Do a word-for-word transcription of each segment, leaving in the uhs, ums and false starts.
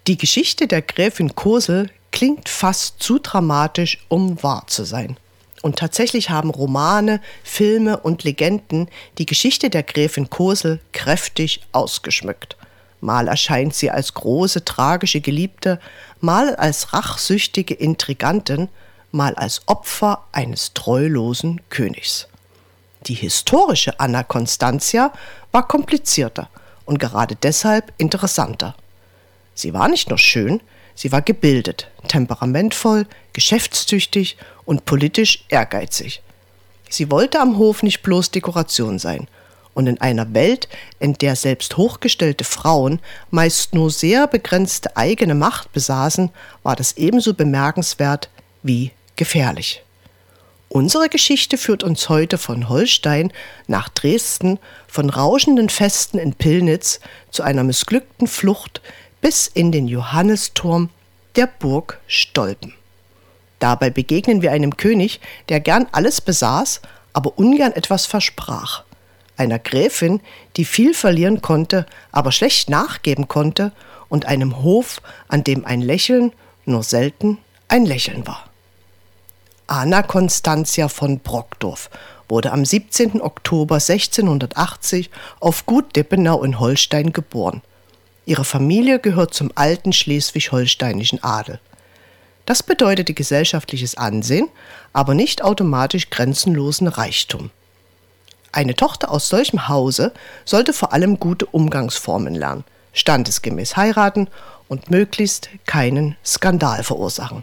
Die Geschichte der Gräfin Cosel klingt fast zu dramatisch, um wahr zu sein. Und tatsächlich haben Romane, Filme und Legenden die Geschichte der Gräfin Cosel kräftig ausgeschmückt. Mal erscheint sie als große, tragische Geliebte, mal als rachsüchtige Intrigantin, mal als Opfer eines treulosen Königs. Die historische Anna Constantia war komplizierter und gerade deshalb interessanter. Sie war nicht nur schön, sie war gebildet, temperamentvoll, geschäftstüchtig und politisch ehrgeizig. Sie wollte am Hof nicht bloß Dekoration sein. Und in einer Welt, in der selbst hochgestellte Frauen meist nur sehr begrenzte eigene Macht besaßen, war das ebenso bemerkenswert wie gefährlich. Unsere Geschichte führt uns heute von Holstein nach Dresden, von rauschenden Festen in Pillnitz zu einer missglückten Flucht bis in den Johannisturm der Burg Stolpen. Dabei begegnen wir einem König, der gern alles besaß, aber ungern etwas versprach. Einer Gräfin, die viel verlieren konnte, aber schlecht nachgeben konnte, und einem Hof, an dem ein Lächeln nur selten ein Lächeln war. Anna Constantia von Brockdorff wurde am siebzehnten Oktober sechzehnhundertachtzig auf Gut Dippenau in Holstein geboren. Ihre Familie gehört zum alten schleswig-holsteinischen Adel. Das bedeutete gesellschaftliches Ansehen, aber nicht automatisch grenzenlosen Reichtum. Eine Tochter aus solchem Hause sollte vor allem gute Umgangsformen lernen, standesgemäß heiraten und möglichst keinen Skandal verursachen.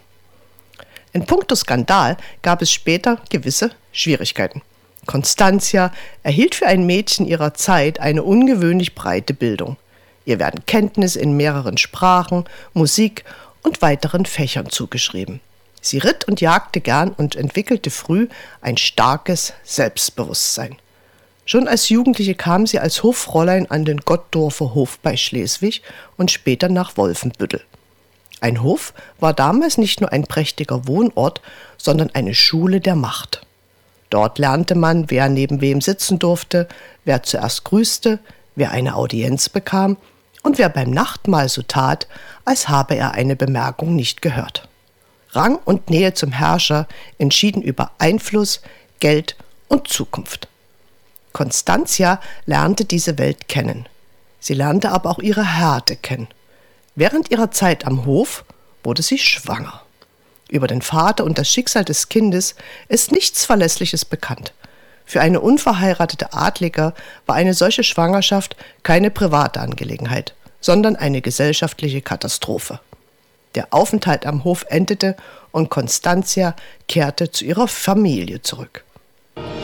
In puncto Skandal gab es später gewisse Schwierigkeiten. Constantia erhielt für ein Mädchen ihrer Zeit eine ungewöhnlich breite Bildung. Ihr werden Kenntnisse in mehreren Sprachen, Musik und weiteren Fächern zugeschrieben. Sie ritt und jagte gern und entwickelte früh ein starkes Selbstbewusstsein. Schon als Jugendliche kam sie als Hoffräulein an den Gottdorfer Hof bei Schleswig und später nach Wolfenbüttel. Ein Hof war damals nicht nur ein prächtiger Wohnort, sondern eine Schule der Macht. Dort lernte man, wer neben wem sitzen durfte, wer zuerst grüßte, wer eine Audienz bekam und wer beim Nachtmahl so tat, als habe er eine Bemerkung nicht gehört. Rang und Nähe zum Herrscher entschieden über Einfluss, Geld und Zukunft. Constantia lernte diese Welt kennen. Sie lernte aber auch ihre Härte kennen. Während ihrer Zeit am Hof wurde sie schwanger. Über den Vater und das Schicksal des Kindes ist nichts Verlässliches bekannt. Für eine unverheiratete Adlige war eine solche Schwangerschaft keine private Angelegenheit, sondern eine gesellschaftliche Katastrophe. Der Aufenthalt am Hof endete und Constantia kehrte zu ihrer Familie zurück.